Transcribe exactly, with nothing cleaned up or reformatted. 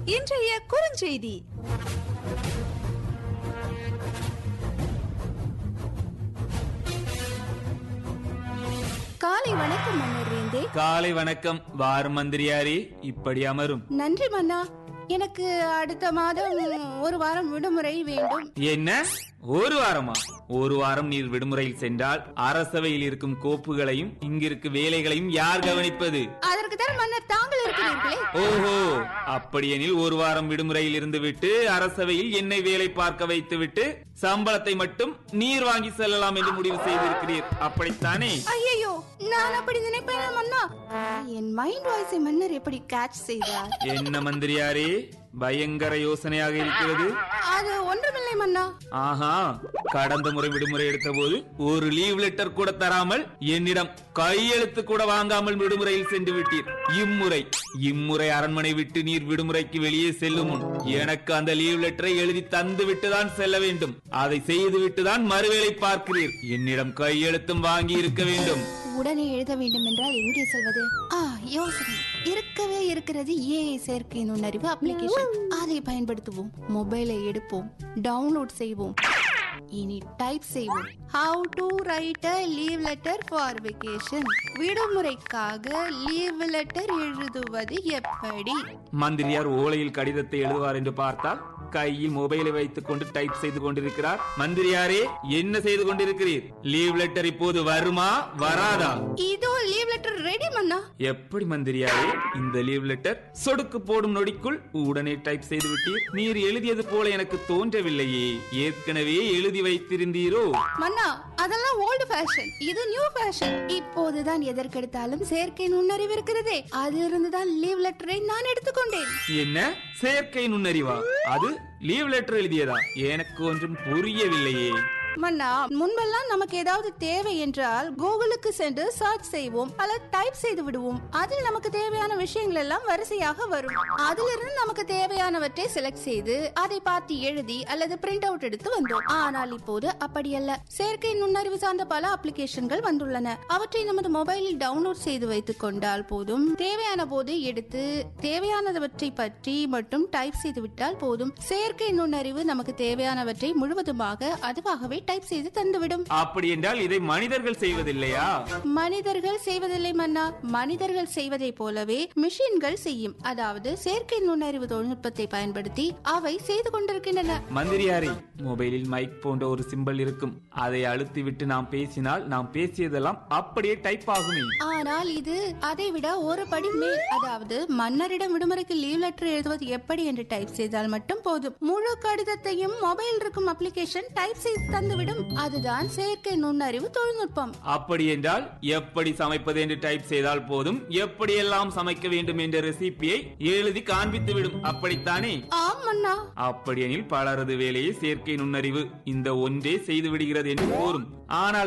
இன்றைய குறுஞ்செய்தி. காலை வணக்கம் மன்னர் வேந்தே. காலை வணக்கம். வார் மந்திரியாரே, இப்படி அமரும். நன்றி மன்னா. எனக்கு அடுத்த மாதம் ஒரு வாரம் விடுமுறை வேண்டும். என்ன, ஒரு வாரமா? ஒரு வாரம் நீர் விடுமுறையில் சென்றால் அரசவையில் இருக்கும் கோப்புகளையும் இங்கிருக்கு வேலைகளையும் யார் கவனிப்பது? அதற்கு தான் மன்னர் தாங்கள் இருக்கிறீர்களே. ஓஹோ, அப்படியெனில் ஒரு வாரம் விடுமுறையில் இருந்து விட்டு அரசவையில் என்னை வேலை பார்க்க வைத்து விட்டு சம்பளத்தை மட்டும் நீர் வாங்கி செல்லலாம் என்று முடிவு செய்திருக்கிறீர், அப்படித்தானே? ஐயோ, நான் அப்படி நினைப்பேன் மன்னா. என் மைண்ட் வாய்ஸை மன்னர் எப்படி கேட்ச் செய்தார்? என்ன மந்திரியாரே, பயங்கர யோசனையாக இருக்கிறது. அது ஒன்றுமில்லை மன்னா. ஆஹா, கடந்த முறை விடுமுறை எடுத்த போது ஒரு லீவ் லெட்டர் கூட தராமல் என்னிடம் கையெழுத்து கூட வாங்காமல் விடுமுறையில் சென்று விட்டீர். இம்முறை இம்முறை அரண்மனை விட்டு நீர் விடுமுறைக்கு வெளியே செல்லும் முன் எனக்கு அந்த லீவ் லெட்டரை எழுதி தந்து விட்டுதான் செல்ல வேண்டும். அதை செய்து விட்டுதான் மறுவேளை பார்க்கிறீர். என்னிடம் கையெழுத்தும் வாங்கி இருக்க வேண்டும். உடனே எழுத வேண்டும் என்றால் எங்கே செல்வது? ஆ, யோசனை இருக்கவே இருக்கிறது. ஏஐ செயற்கை நுண்ணறிவு அப்ளிகேஷன். அதை பயன்படுத்துவோம். மொபைலை எடுப்போம், டவுன்லோட் செய்வோம், இனி டைப் செய்வோம். How to write a leave letter for vacation. விடுமுறைக்காக leave letter எழுதுவது எப்படி? மந்திரியார் ஓலையில் கடிதத்தை எழுதுவார் என்று பார்த்தால் கையில் மொபைலை வைத்துக் கொண்டு டைப் செய்து கொண்டிருக்கிறார். மந்திரியாரே, என்ன செய்து கொண்டிருக்கிறீர்? லீவ் லெட்டர் இப்போது வருமா வராதா? இதோ லீவ் லெட்டர் ரெடி மன்னா. எப்படி மந்திரியாரே, இந்த லீவ் லெட்டர் சொடுக்கு போடும் நொடிக்குள் உடனே டைப் செய்து விட்டீர். நீர் எழுதியது போல எனக்கு தோன்றவில்லையே. ஏற்கனவே எழுதி வைத்திருந்தீரோ? மன்னா, அதெல்லாம் ஓல்டு ஃபேஷன். இது நியூ ஃபேஷன். இப்போதுதான் எதற்கெடுத்தாலும் செயற்கை நுண்ணறிவு இருக்கிறதே, அதிலிருந்துதான் லீவ் லெட்டரை நான் எடுத்துக்கொண்டேன். என்ன, செயற்கை நுண்ணறிவா? அது லீவ் லெட்டர் எழுதியதா? எனக்கு ஒன்றும் புரியவில்லையே. மன்னா, முன்பெல்லாம் நமக்கு ஏதாவது தேவை என்றால் கூகுளுக்கு சென்று சர்ச் செய்வோம், அல்லது டைப் செய்து விடுவோம். அதில் நமக்கு தேவையான விஷயங்கள் எல்லாம் வரிசையாக வரும். அதிலிருந்து நமக்கு தேவையானவற்றை செலக்ட் செய்து அதை பார்த்து எழுதி அல்லது பிரிண்ட் அவுட் எடுத்து வந்தோம். ஆனால் இப்போது அப்படியல்ல. செயற்கை நுண்ணறிவு சார்ந்த பல அப்ளிகேஷன்கள் வந்துள்ளன. அவற்றை நமது மொபைலில் டவுன்லோட் செய்து வைத்துக் கொண்டால் போதும். தேவையான போது எடுத்து தேவையானவற்றை பற்றி மட்டும் டைப் செய்து விட்டால் போதும். செயற்கை நுண்ணறிவு நமக்கு தேவையானவற்றை முழுவதுமாக அதுவாகவே டைப் செய்து தந்துவிடும். அப்படி என்றால் இதை மனிதர்கள் செய்வதில்லையா? மனிதர்கள் செய்வதில்லை மன்னா. மனிதர்கள் செய்வதை போலவே மிஷின்கள் செய்யும். அதாவது செயற்கை நுண்ணறிவு தொழில்நுட்பத்தை பயன்படுத்தி அவை செய்து கொண்டிருக்கின்றன. மந்திரியாரே, மொபைலில் மைக் போன்ற ஒரு சிம்பல் இருக்கும். அதை அழுத்தி விட்டு நாம் பேசினால் நாம் பேசியதெல்லாம் அப்படியே டைப் ஆகுமே. ஆனால் இது அதை விட ஒரு படி மேல். அதாவது மன்னரிடம் விடுமுறைக்கு லீவ் லெட்டர் எழுதுவது எப்படி என்று டைப் செய்தால் மட்டும் போதும். முழு கடிதத்தையும் மொபைல் இருக்கும் அப்ளிகேஷன் டைப் செய்து தந்து விடும். அதுதான் செயற்கை நுண்ணறிவு தொழில்நுட்பம். அப்படி என்றால் எப்படி சமைப்பது என்று டைப் செய்தால் போதும், எப்படி எல்லாம் சமைக்க வேண்டும் என்ற ரெசிபியை எழுதி காண்பித்து விடும், அப்படித்தானே? ஆமண்ணா. அப்படியெனில் பலரது வேலையை செயற்கை நுண்ணறிவு இந்த ஒன்றே செய்து விடுகிறது என்று கூறும். ஆனால்